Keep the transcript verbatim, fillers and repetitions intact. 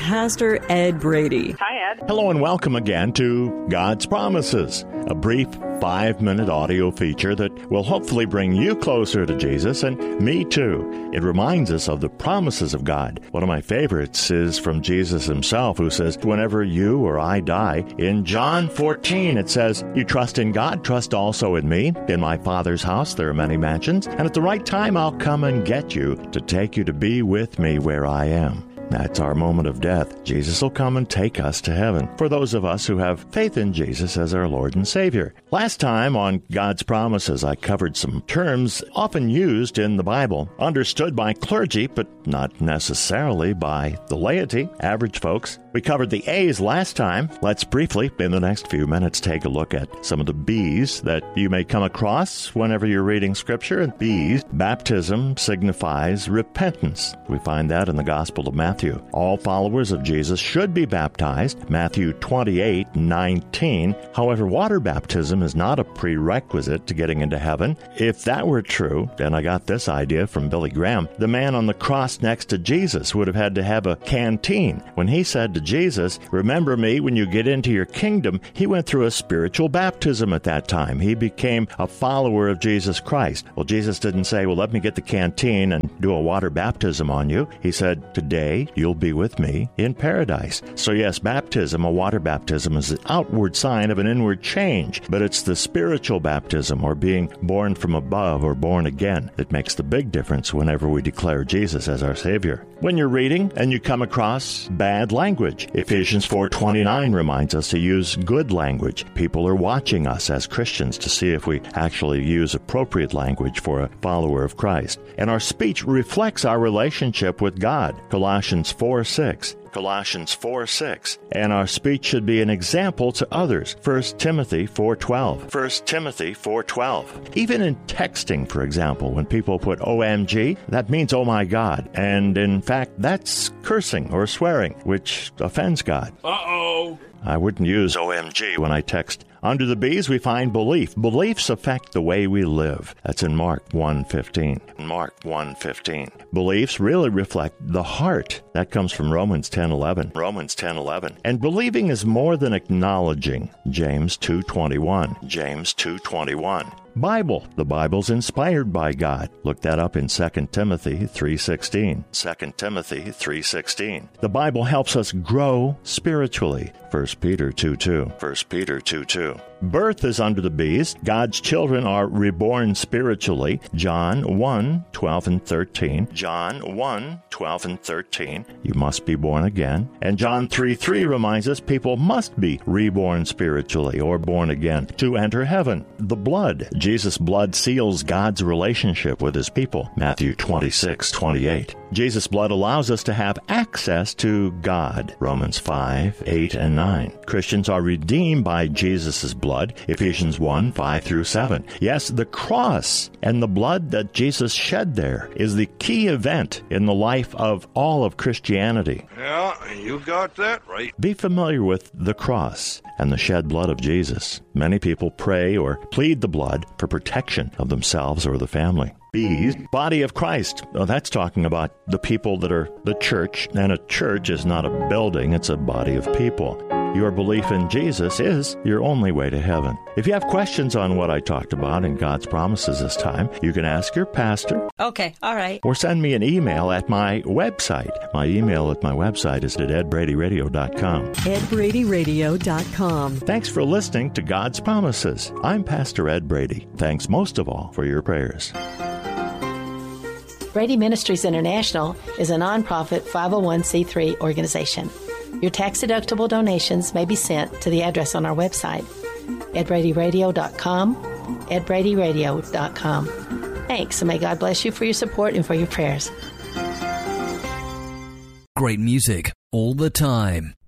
Pastor Ed Brady. Hi, Ed. Hello and welcome again to God's Promises, a brief five-minute audio feature that will hopefully bring you closer to Jesus and me too. It reminds us of the promises of God. One of my favorites is from Jesus himself, who says, whenever you or I die, in John fourteen it says, you trust in God, trust also in me. In my Father's house there are many mansions, and at the right time I'll come and get you to take you to be with me where I am. That's our moment of death. Jesus will come and take us to heaven, for those of us who have faith in Jesus as our Lord and Savior. Last time on God's Promises, I covered some terms often used in the Bible, understood by clergy, but not necessarily by the laity, average folks. We covered the A's last time. Let's briefly, in the next few minutes, take a look at some of the B's that you may come across whenever you're reading Scripture. And B's, baptism signifies repentance. We find that in the Gospel of Matthew. All followers of Jesus should be baptized, Matthew twenty-eight nineteen. However, water baptism is not a prerequisite to getting into heaven. If that were true, and I got this idea from Billy Graham, the man on the cross next to Jesus would have had to have a canteen. When he said to Jesus, remember me when you get into your kingdom, he went through a spiritual baptism at that time. He became a follower of Jesus Christ. Well, Jesus didn't say, well, let me get the canteen and do a water baptism on you. He said, today you'll be with me in paradise. So yes, baptism, a water baptism, is the outward sign of an inward change, but it's the spiritual baptism, or being born from above or born again, that makes the big difference whenever we declare Jesus as our Savior. When you're reading and you come across bad language, Ephesians four twenty-nine reminds us to use good language. People are watching us as Christians to see if we actually use appropriate language for a follower of Christ. And our speech reflects our relationship with God. Colossians four six. Colossians four six. And our speech should be an example to others. First Timothy four twelve. First Timothy four twelve. Even in texting, for example, when people put O M G, that means oh my God. And in fact, that's cursing or swearing, which offends God. Uh-oh. I wouldn't use O M G when I text. Under the B's, we find belief. Beliefs affect the way we live. That's in Mark one fifteen. Mark one fifteen. Beliefs really reflect the heart. That comes from Romans ten eleven. Romans ten eleven. And believing is more than acknowledging. James two twenty-one. James two twenty-one. Bible. The Bible's inspired by God. Look that up in Second Timothy three sixteen. Second Timothy three sixteen. The Bible helps us grow spiritually. First Peter two two. First Peter two two. Birth is under the B's. God's children are reborn spiritually. John one twelve and thirteen. John one twelve and thirteen. You must be born again. And John three three reminds us people must be reborn spiritually or born again to enter heaven. The blood. Jesus' blood seals God's relationship with his people. Matthew twenty-six twenty-eight. Jesus' blood allows us to have access to God. Romans five eight and nine. Christians are redeemed by Jesus' blood. Ephesians one five through seven. Yes, the cross and the blood that Jesus shed there is the key event in the life of all of Christianity. Yeah, you got that right. Be familiar with the cross and the shed blood of Jesus. Many people pray or plead the blood for protection of themselves or the family. B's, body of Christ. Oh, that's talking about the people that are the church, and a church is not a building, it's a body of people. Your belief in Jesus is your only way to heaven. If you have questions on what I talked about in God's Promises this time, you can ask your pastor. Okay, all right. Or send me an email at my website. My email at my website is at ed brady radio dot com. ed brady radio dot com. Thanks for listening to God's Promises. I'm Pastor Ed Brady. Thanks most of all for your prayers. Brady Ministries International is a nonprofit five oh one c three organization. Your tax-deductible donations may be sent to the address on our website, ed brady radio dot com, ed brady radio dot com. Thanks, and may God bless you for your support and for your prayers. Great music all the time.